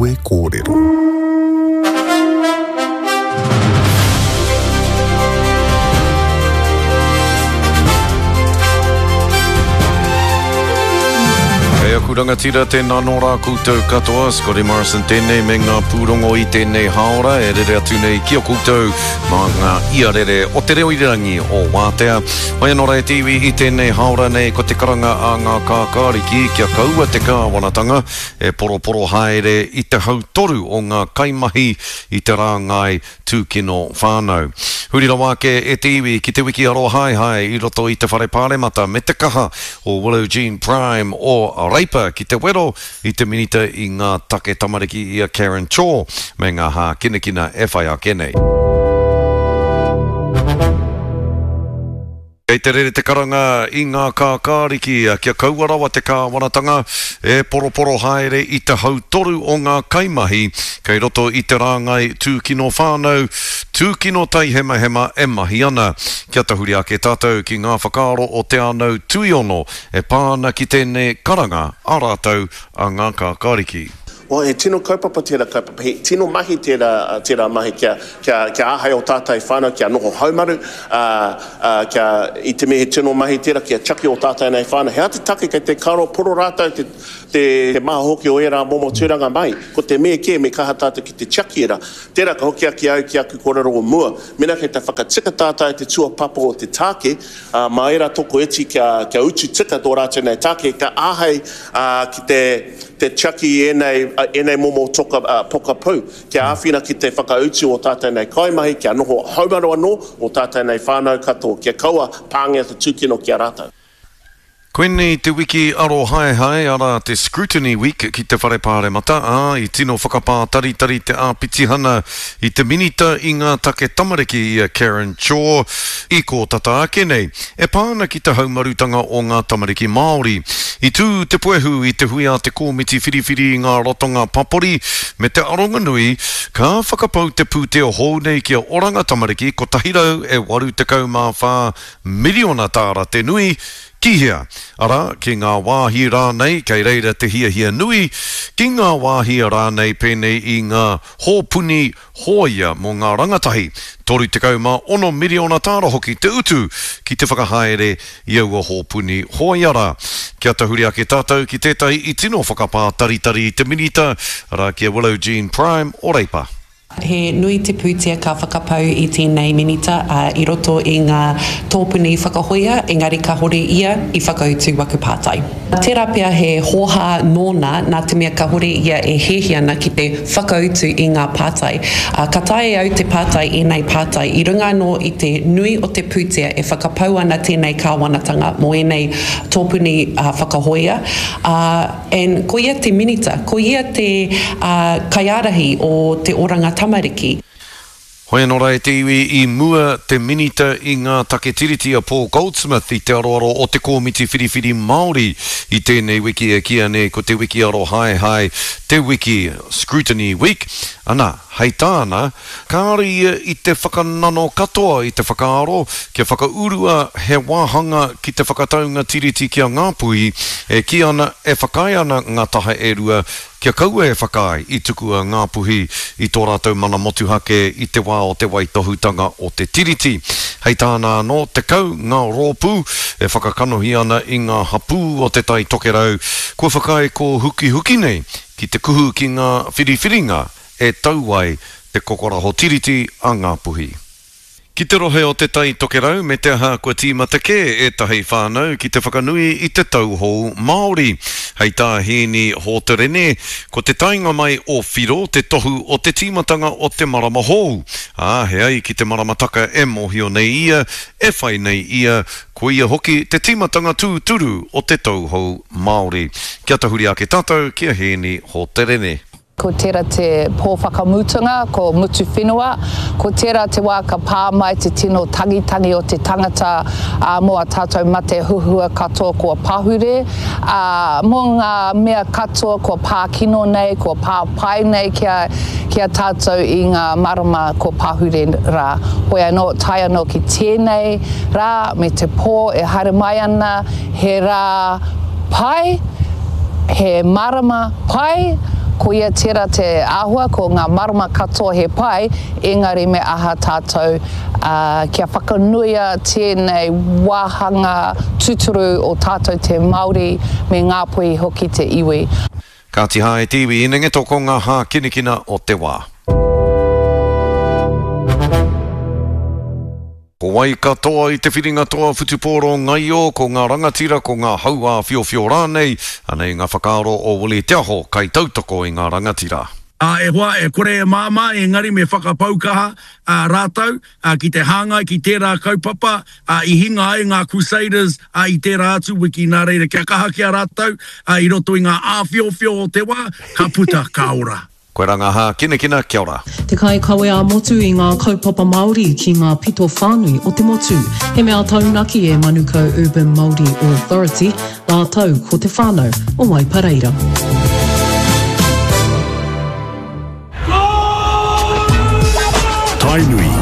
Aue Kōrero. Kuranga tira tēnā nō rā koutou katoa, Scotty Morrison tēnei me ngā pūrongo I tēnei haora, e rere atu nei kia koutou mā ngā ia rere o te reo irangi o Wātea. Mai anō rei tiwi I tēnei haora nei ko te karanga a ngā kākāriki kia kaua te kāwanatanga, e poroporo haere I te hautoru o ngā kaimahi I te rāngai tūkino whānau. Hurira wāke e tiwi ki te wiki aro hai I roto I te whare pāremata me te kaha o Willow Jean Prime o Reipa ki te wero I te minita I ngā take tamariki I a Karen Chaw me ngā hā kinakina e whai a kenei. Kei te rere te karanga I ngā kākāriki kia kauarawa te kāwanatanga e poroporo haere I te hautoru o ngā kaimahi kei roto I te rāngai tūkino whānau tūkino tai hema hema e mahi ana. Kia tahuri ake tātou ki ngā whakaaro o te anau tuiono e pāna ki tēnei karanga a rātou a ngā kākāriki. O e tino kaupapa tērā kaupapa, he tino mahi tērā mahi kia ahai o tātai whānau, kia noho haumaru, kia I te mehe tino mahi tērā, kia chaki o tātai nei whānau. Hea te take kei te karo poro rātou te maha hoki o era momo tūranga mai, ko te mea ke me kaha tātou ki te chaki era. Tērā ka hoki aki au ki aku kōrero o mua, mena kei te whakatika tātai te tua papo o te tāke, ma era toko eti kia utu tika tō rātou nei tāke, ka ahai ki te chaki enei momo toka poka pau. Kia āwhina ki te whakautu o tātai nei kaimahi, kia noho haumaru anō o tātai nei whānau katoa. Kia kaua pāngia te tūkino kia rātou. Koenei te wiki aro hai ara te Scrutiny Week ki te whare pāremata I tino whakapā tari te āpitihana I te minita I ngā take tamariki I a Karen Chaw I ko tata ake nei e pāna ki te haumarutanga o ngā tamariki Māori I tū te puehu I te hui a te kōmiti whiriwhiri I ngā rotonga papori me te aronga nui ka whakapau te pūteo hou nei ki a oranga tamariki ko tahirau e 84 miliona tāra te nui Kihia, ara, ki ngā wāhi rānei, kei reira te hia nui, ki ngā wāhi rānei pēnei I ngā hōpuni hōia mō ngā rangatahi, 36 miliona tāra hoki te utu ki te whakahaere I aua hōpuni hōiara. Kia tahuri ake tātou ki tētai I tino whakapā taritari I te minita, ara kia Willow Jean Prime o Reipa. He nui te pūtea ka whakapau I tēnei minita I roto I ngā tōpuni whakahoia, engari ka hore ia I whakautu waku pātai. Tērā pia he hoha nōna nā te mea ka hore ia e hehi ana ki te whakautu I ngā pātai. Ka tae au te pātai I nei pātai I runga no I te nui o te pūtea e whakapau ana tēnei kāwanatanga mo enei tōpuni whakahoia. And ko ia te minita, ko ia te kaiarahi o te oranga tamariki. Hoi anō rai te iwi I mua te minita I ngā take tiritia Paul Goldsmith I te aroaro o te kōmiti whiriwhiri Māori I tēnei wiki e kia ne ko te wiki aro hai te wiki Scrutiny Week. Ana, hei tāna, kāri I te whakanano katoa I te whakaaro, kia whakaurua he wāhanga ki te whakataunga tiriti kia ngāpui, e ki ana e whakai ana ngā taha e rua, kia kaua e whakai I tuku a ngāpuhi I tō rātou mana motuhake I te wā o te waitohutanga o te tiriti. Hei tāna no te kau ngā rōpū e whakakanohi ana I ngā hapū o te tai tokerau, kua whakai ko huki nei ki te kuhu ki ngā whiriwhiringa e tauai te kokoraho tiriti a ngāpuhi. Ki te rohe o te tai tokerau me te aha kua tīmata ke e tahi whānau ki te whakanui I te tauhou Māori. Hei tā hēni hō te rene, ko te tainga mai o whiro te tohu o te tīmatanga o te marama hou. Hei ki te maramataka e mohio nei ia, e whai nei ia, ko ia hoki te tīmatanga tūturu o te tauhou Māori. Kia tahuri ake tātou, kia hēni hō te rene. Ko tērā te pōwhakamutunga, ko mutu whenua, ko tērā te wā ka pā mai te tino tangitangi o te tangata moa tātou mate huhua katoa kua pahure, mo ngā mea katoa kua pā kino nei, kua pā pai nei kia tātou I ngā marama kua pahure rā. Hoi anō, tai anō ki tēnei rā, me te pō e haere mai ana, he rā pai, he marama pai, Ko ia tera te āhua ko ngā marama katoa he pai, engari me aha tātou kia whakanuia tēnei wāhanga tuturu o tātou te Māori me Ngāpuhi hoki te iwi. Ka te hae tiwi inenge toko ngā hā kinikina o te wā. Ko wai katoa i te whiringa toa Whutupōro ngai o ko ngā rangatira ko ngā haua whiowhio rānei, anei ngā whakaaro o Wili Te Aho kai tautoko i ngā rangatira. E hoa e kore e māma e ngari me whakapaukaha rātau ki te hāngai ki tērā kaupapa i hinga ai ngā Crusaders i tērā atu wiki nā reira kia kaha kia rātau i roto i ngā āwhiowhio o te wā ka puta ka ora. Koe ranga hā kinikina kia ora. Te kai kawe a motu i ngā kaupapa Māori ki ngā pito whānui o te motu. He mea taunaki e Manukau Urban Māori Authority, nā tau ko te whānau o Waipareira. Tainui